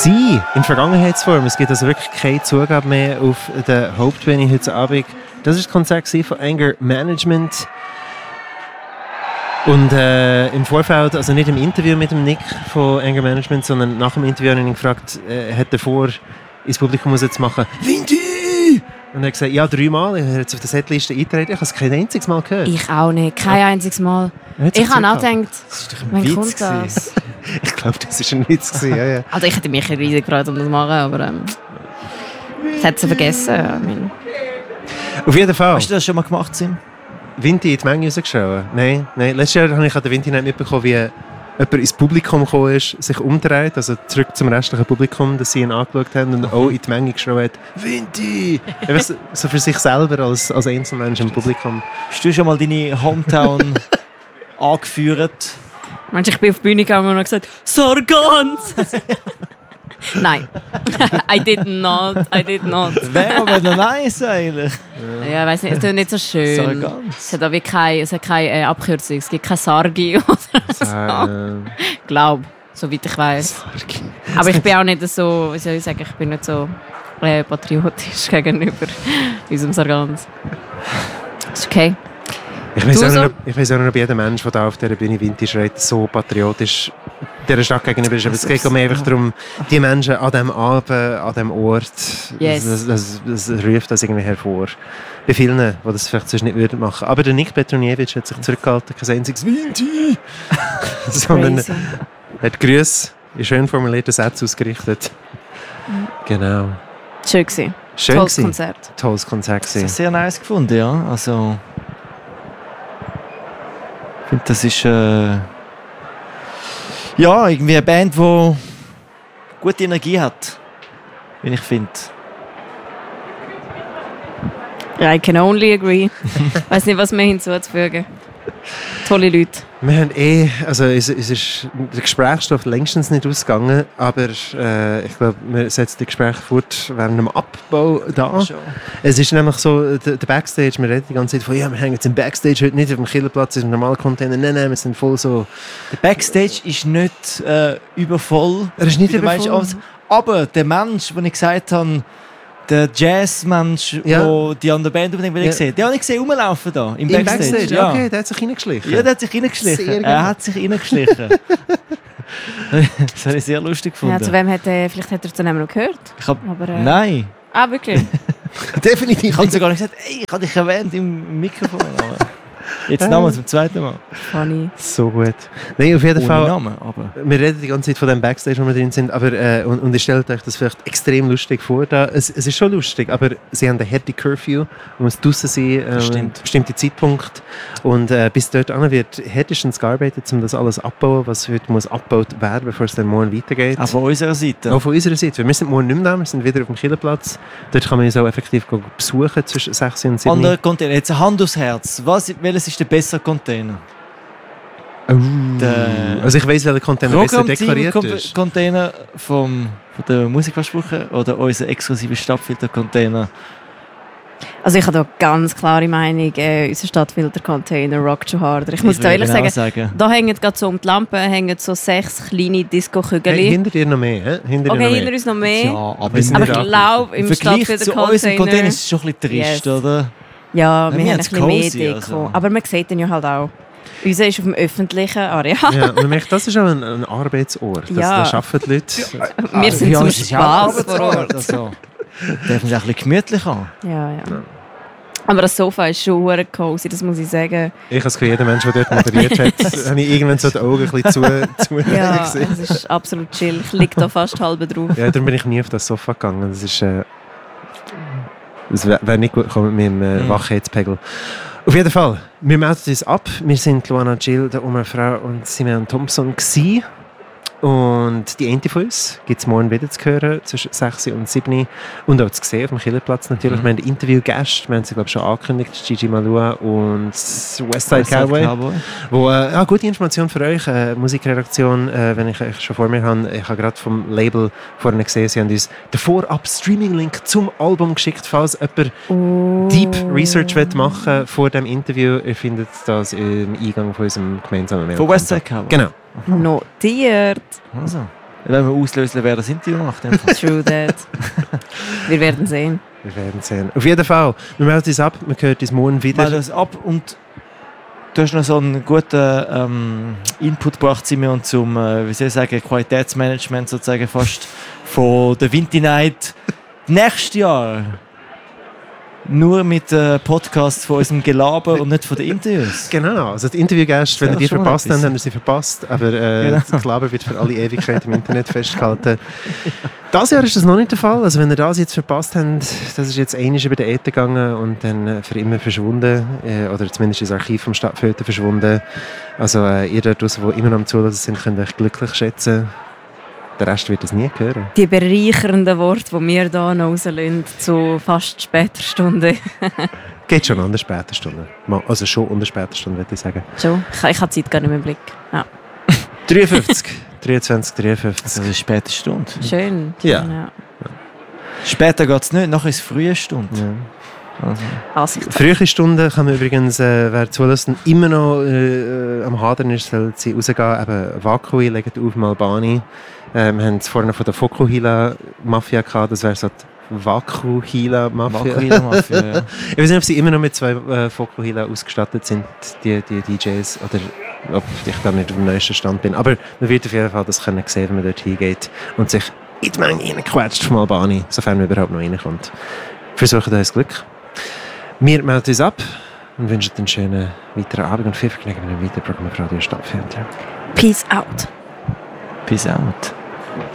in Vergangenheitsform. Es gibt also wirklich keine Zugabe mehr auf der Hauptbühne heute Abend. Das war das Konzert von Anger Management. Und im Vorfeld, also nicht im Interview mit dem Nick von Anger Management, sondern nach dem Interview habe ich ihn gefragt, hat er vor, ins Publikum zu machen, Vinti! Und er hat gesagt, ja, 3-mal. Er hat jetzt auf der Setliste eingetragen. Ich habe es kein einziges Mal gehört. Ich auch nicht, kein einziges Mal. Ich habe auch gedacht, Das ist doch ein wann Witz kommt das? Ich glaube, das war ein Witz. Ja. Also ich hätte mich riesig gefreut, um das zu machen, aber ich hätte es vergessen. Auf jeden Fall. Hast du das schon mal gemacht, Sim? Vinti in die Menge rausgeschaut? Nein. Letztes Jahr habe ich an der Vinti nicht mitbekommen, wie jemand ins Publikum gekommen ist, sich umdreht, also zurück zum restlichen Publikum, dass sie ihn angeschaut haben und auch in die Menge geschrien hat, Vinti! So für sich selber als Einzelmensch im Publikum. Hast du schon mal deine Hometown angeführt? Meinst du, ich bin auf die Bühne gegangen und habe gesagt, Sargans! Nein. I did not. Wäre aber noch nice eigentlich. Ja, ich weiss nicht, es ist nicht so schön. Sargans. Es hat auch wie keine Abkürzung, es gibt keine Sargi oder so. Glaub, soweit ich weiss. Aber ich bin auch nicht so, wie soll ich sagen, ich bin nicht so patriotisch gegenüber unserem Sargans. Ist okay. Ich weiss auch noch, ob jeder Mensch, der da auf dieser Bühne Vinti schreit, so patriotisch dieser Stadt gegenüber ist. Aber es geht mir einfach darum, die Menschen an diesem Abend, an diesem Ort, Yes. das ruft das irgendwie hervor. Bei vielen, die das vielleicht sonst nicht würden machen. Aber der Nick Petroniewicz hat sich zurückgehalten, kein einziges Vinti, sondern hat Grüße in schön formulierten Sätzen ausgerichtet. Genau. Schön gewesen. Tolles Konzert. Tolles Konzert gewesen. Das ist sehr nice gefunden, ja. Also, ich finde, das ist ja, irgendwie eine Band, die gute Energie hat, wie ich finde. I can only agree. Ich weiss nicht, was mehr hinzuzufügen. Tolle Leute. Wir haben also es ist der Gesprächsstoff längstens nicht ausgegangen, aber ich glaube, wir setzen das Gespräch fort während dem Abbau da. Schon. Es ist nämlich so, der Backstage, wir reden die ganze Zeit von, ja, wir hängen jetzt im Backstage heute nicht auf dem Killerplatz, im normalen Container, nein, wir sind voll so... Der Backstage ist nicht übervoll. Er ist nicht übervoll. übervoll. Aber der Mensch, den ich gesagt habe, der Jazzmensch, der die an der Band unbedingt gesehen, den habe ich gesehen rumlaufen da im Backstage. Ja. Okay, der hat sich reingeschlichen. Ja, der hat sich reingeschlichen. Er hat sich reingeschlichen. Das habe ich sehr lustig gefunden. Ja, zu wem vielleicht hat er zu noch gehört. Nein. Ah, wirklich? Definitiv. Ich habe sogar nicht gesagt, ey, ich habe dich erwähnt im Mikrofon. Aber jetzt nochmal zum zweiten Mal. Funny. So gut. Nein, auf jeden Ohne Fall. Namen, aber. Wir reden die ganze Zeit von dem Backstage, wo wir drin sind, aber und ihr stellt euch das vielleicht extrem lustig vor. Es ist schon lustig, aber sie haben eine harte Curfew, man muss draussen sein, bestimmte Zeitpunkt und bis dort an wird härtestens gearbeitet, um das alles abzubauen, was heute muss abgebaut werden, bevor es dann morgen weitergeht. Auch von unserer Seite? Auch von unserer Seite. Wir sind morgen nicht mehr da, wir sind wieder auf dem Killerplatz. Dort kann man uns auch effektiv besuchen zwischen 6 und 7. Andere Container, jetzt Hand aufs Herz. Welches ist der bessere Container? Also ich weiss, welcher Container besser dekoriert ist. Container von der Musikversprochen oder unser exklusiver Stadtfilter-Container? Also ich habe da ganz klare Meinung, unser Stadtfilter-Container rockt schon harder. Ich muss da ehrlich sagen, da hängen gerade so um die Lampe hängen so 6 kleine Disco-Kügel. Hey, hinter dir noch mehr, Hinter uns noch mehr. Ja, aber ich glaube, im Vergleich zu unserem Container ist es schon ein bisschen trist, oder? Ja, wir haben ein bisschen mehr cozy, Deko. also. Aber man sieht den ja halt auch. Unser ist auf dem öffentlichen Areal. Ja, man merkt, das ist auch ein Arbeitsort. Da arbeiten die Leute. Wir sind zum Spass vor Ort. Also, dürfen sie auch ein bisschen gemütlich haben. Ja. Aber das Sofa ist schon sehr cozy, das muss ich sagen. Ich habe es für jeden Menschen, der dort moderiert hat, habe ich irgendwann so die Augen ein bisschen zu ja, gesehen. Es ist absolut chill. Ich liege da fast halb drauf. Ja, darum bin ich nie auf das Sofa gegangen. Das ist... Das wäre nicht gut gekommen mit meinem Wachheitspegel. Auf jeden Fall, wir melden uns ab. Wir sind Luana Gill, der Oma Frau und Simeon Thompson gewesen. Und die eine von uns gibt es morgen wieder zu hören, zwischen 6 und 7 und auch zu sehen auf dem Killerplatz natürlich. Wir haben Interviewgäste, wir haben sie glaube ich schon angekündigt, Gigi Malua und Westside Cowboy. Wo gute Information für euch, Musikredaktion, wenn ich euch schon vor mir habe. Ich habe gerade vom Label vorhin gesehen, sie haben uns den Vorab-Streaming-Link zum Album geschickt, falls jemand Deep Research machen will vor dem Interview. Ihr findet das im Eingang von unserem gemeinsamen Mail. Von Westside Cowboy? Genau. Notiert. Also. wenn wir auslösen, wer das Interview macht. True that. Wir werden sehen. Auf jeden Fall. Wir melden uns ab, wir hören uns morgen wieder. Wir melden uns ab und du hast noch so einen guten Input gebracht, Simeon, zum wie soll ich sagen, Qualitätsmanagement sozusagen fast von der Vinti Night nächstes Jahr. Nur mit Podcasts von unserem Gelaber und nicht von den Interviews. Genau, also die Interviewgäste, wenn ihr die verpasst habt, haben wir sie verpasst. Aber das Gelaber wird für alle Ewigkeit im Internet festgehalten. Dieses Jahr ist das noch nicht der Fall. Also wenn ihr das jetzt verpasst habt, das ist jetzt einmal über den Äther gegangen und dann für immer verschwunden. Oder zumindest ins Archiv vom Stadtfilter verschwunden. Also ihr da draussen, die immer noch am Zuhören sind, könnt euch glücklich schätzen. Der Rest wird es nie hören. Die bereichernden Worte, die wir hier noch rauslösen, zu fast später Stunde. Geht schon an der späten Stunde. Also schon unter später Stunde, würde ich sagen. Schon? Ich habe die Zeit gar nicht mehr im Blick. Ja. 23. Das ist eine späte Stunde. Schön. Ja. Später geht es nicht, nachher ist es frühe Stunde. Ja. Also. Frühe Stunden kann man übrigens, wer zulässt, immer noch am Hadern ist, soll sie rausgehen. Eben Vakui legt auf im Albani. Wir haben es vorhin von der Fokuhila-Mafia gehabt, das wäre so die Vakuhila-Mafia. Ja. Ich weiß nicht, ob sie immer noch mit 2 Fokuhila ausgestattet sind, die DJs, oder ob ich da nicht auf dem neuesten Stand bin. Aber man wird auf jeden Fall das können sehen, wenn man dort hingeht und sich in die Menge reinquetscht vom Albani, sofern man überhaupt noch reinkommt. Versuchen uns Glück. Wir melden uns ab und wünschen einen schönen weiteren Abend und viel Vergnügen mit einem weiteren Programm auf Radio Stadtfilter. Peace out. Peace out.